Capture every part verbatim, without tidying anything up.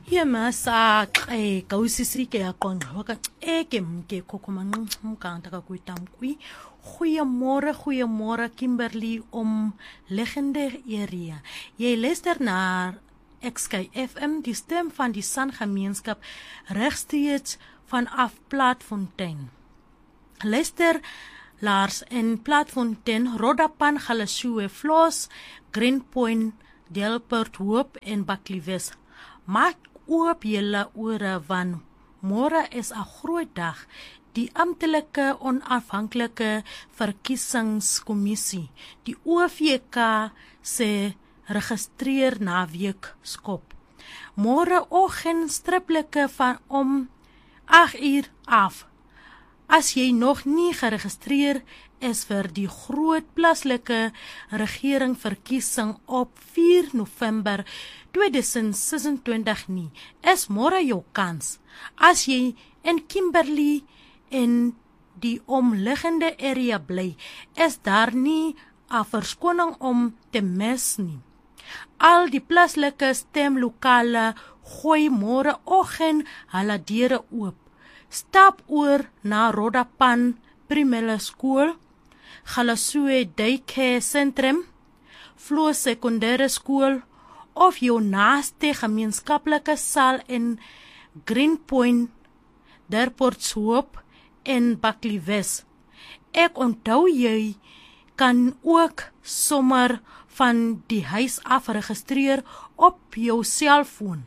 Yemasa e kausisri ke akon waka e ke mke kokomang mkanta ka kuitamkui goeiemôre goeiemôre Kimberly om Legende Area. Jy luister na X K F M, die stem van die San Gemeenskap, regsteeds vanaf Plaatfontein. Luister Lars in Plaatfontein, Rodapan, Galeshoe, Vlos, Greenpoint, Delport, Hoop en Bakliewes. Maak oop julle ore, want môre is 'n groot dag. Die amptelike onafhanklike verkiesingskommissie, die O V K, se registreer naweek skop. Môre oggend striplike van om agt uur af. As jy nog nie geregistreer is vir die groot plaaslike regering verkiesing op vier November tweeduisend sesentwintig nie, is môre jou kans. As jy in Kimberly en die omliggende area bly, is daar nie 'n verskoning om te mis nie. Al die plaaslike stemlokale gooi môre oggend hulle deure oop. Stap oor na Rodapan Primêre Skool, Galeshoe Daycare Sentrum, Vlos Sekondêre Skool of jou naaste gemeenskaplike saal in Greenpoint, Delport, Hoop en Bakliewes. Ek onthou jy kan ook sommer van die huis af registreer op jou selfoon.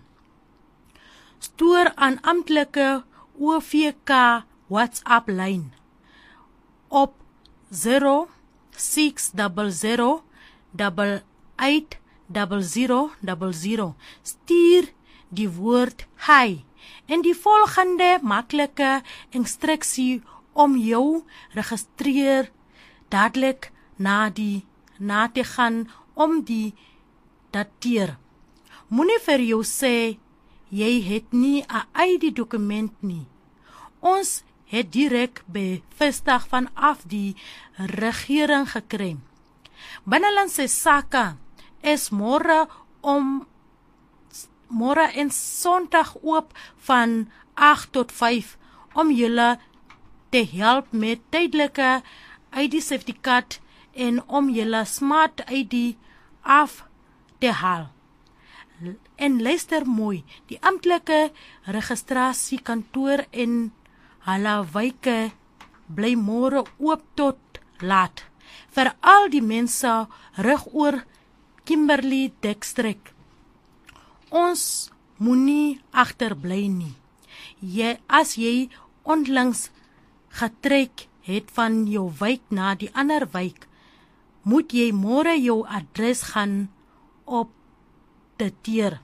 Stoor aan amptelike O V K WhatsApp lyn op zero six zero zero eight eight zero zero zero zero. Stuur die woord hi en die volgende maklike instruksie om jou registreer dadelik na die na te gaan om die dateer. Moenie vir jou sê jy het nie 'n I D-dokument nie. Ons het direk bevestig vanaf die regering gekry. Binnelandse Sake is môre om môre en Sondag oop van agt tot vyf om julle te help met tydelike I D-sertifikaat en om julle smart I D af te haal. En luister mooi, die amptelike registrasiekantoor en hulle wyke bly môre oop tot laat. Vir al die mense reg oor Kimberly Distrik. Ons moenie agterbly nie. Jy, as jy onlangs getrek het van jou wijk na die ander wijk, moet jy môre jou adres gaan opdateer.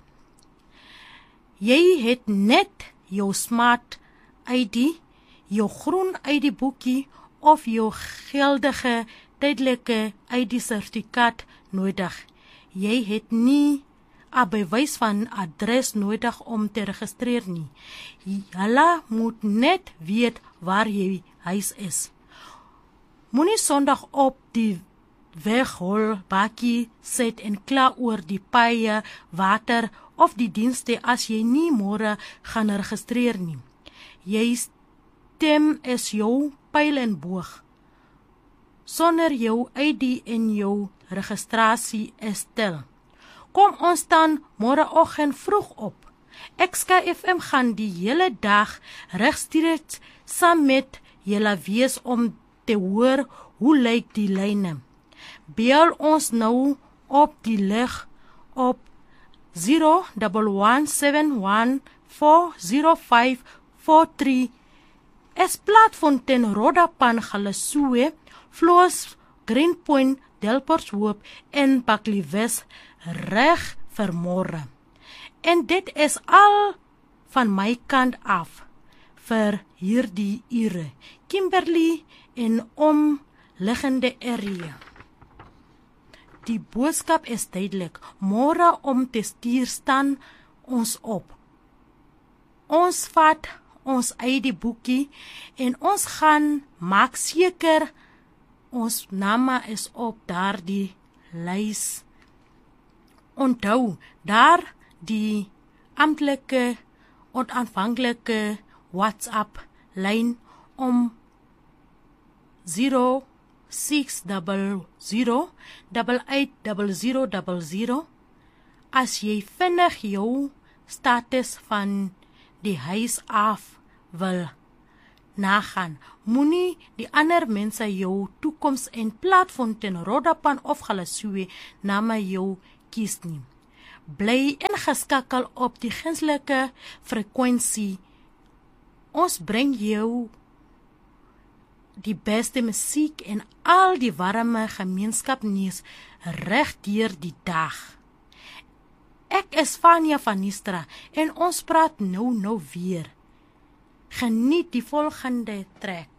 Jy het net jou smart I D, jou groen I D-boekie of jou geldige tydelike I D-sertifikaat nodig. Jy het nie 'n bewys van adres nodig om te registreer nie. Hulle moet net weet waar jy huis is. Moenie Sondag op die weghol bakkie sit en kla oor die paaie, water of die dienste as jy nie môre gaan registreer nie. Jy stem is jou pyl en boog. Sonder jou I D en jou registrasie is stil. Kom ons staan môre oggend vroeg op. X K F M gaan die hele dag regstreeks saam met julle wees om te hoor hoe lyk die lyne. Bel ons nou op die lig op zero one one seven one four zero five four three. Es Plaatfontein, Rodapan, Galeshoe, Vlos, Greenpoint, Delport, Hoop en Bakliewes reg vir môre. En dit is al van my kant af vir hierdie ure. Kimberly en omliggende area. Die boodskap is duidelik. Môre om te stuur staan ons op. Ons vat ons I D-boekie en ons gaan maak seker ons name is op daardie lys. Onthou, daar die amptelike onaanvanklike WhatsApp lyn om zero six zero zero eight eight zero zero zero zero as jy vinnig jou status van die huis af wil nagaan. Moenie die ander mense jou toekoms en platform ten Rodapan of Galessoe na my jou kies nie. Bly ingeskakel op die gunslike frekwensie. Ons bring jou die beste musiek en al die warme gemeenskapnuus reg deur die dag. Ek is Fania van Nistra en ons praat nou nou weer. Geniet die volgende track.